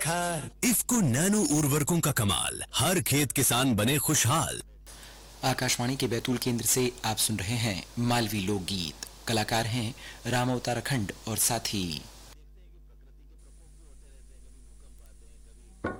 खार। इफ्को नैनो उर्वरकों का कमाल, हर खेत किसान बने खुशहाल। आकाशवाणी के बैतूल केंद्र से आप सुन रहे हैं मालवी लोकगीत। कलाकार हैं राम अवतार अखंड और साथी